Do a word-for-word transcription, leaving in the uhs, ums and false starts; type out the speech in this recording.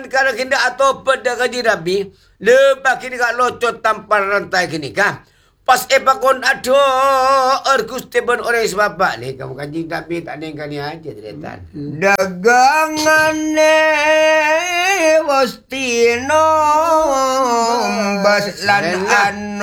dan kalau kini atau pada kaji Nabi, lepas kini kak locot tanpa rantai kini kah? Pas epakon ado ergus teben oleh sebab ni kamu kaji Nabi tak ada yang kani aja terletak. Dagangane wastino baslan